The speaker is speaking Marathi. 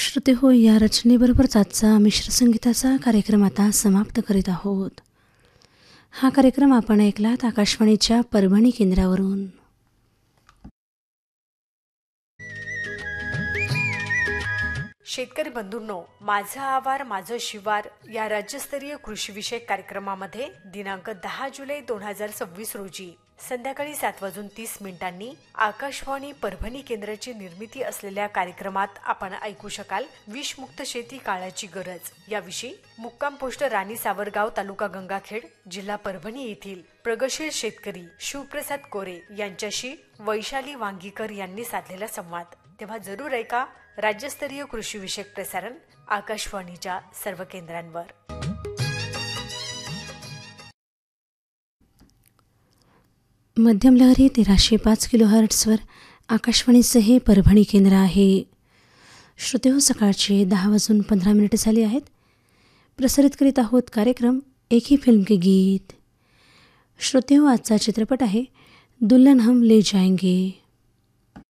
श्रुते हो, या रचनेबरोबरच आजचा मिश्र संगीताचा कार्यक्रम आता समाप्त करीत आहोत. हा कार्यक्रम आपण ऐकलात आकाशवाणीच्या परभणी केंद्रावरून. शेतकरी बंधूंनो, माझं आवार माझं शिवार या राज्यस्तरीय कृषीविषयक कार्यक्रमामध्ये दिनांक 10 जुलै 2026 रोजी संध्याकाळी 7:30 आकाशवाणी परभणी केंद्राची निर्मिती असलेल्या कार्यक्रमात आपण ऐकू शकाल विषमुक्त शेती काळाची गरज याविषयी मुक्काम पोस्ट राणी सावरगाव, तालुका गंगाखेड, जिल्हा परभणी येथील प्रगतशील शेतकरी शिवप्रसाद कोरे यांच्याशी वैशाली वांगीकर यांनी साधलेला संवाद. तेव्हा जरूर ऐका राज्यस्तरीय कृषीविषयक प्रसारण आकाशवाणीच्या सर्व केंद्रांवर. मध्यम लहरी 1305 किलोहर्ट्झवर आकाशवाणीचे हे परभणी केंद्र आहे. श्रोते हो, सकाळचे 10:15 झाले आहेत. प्रसारित करीत आहोत कार्यक्रम एक ही फिल्म के गीत. श्रोते हो, आजचा चित्रपट आहे दुल्हन हम ले जाएंगे.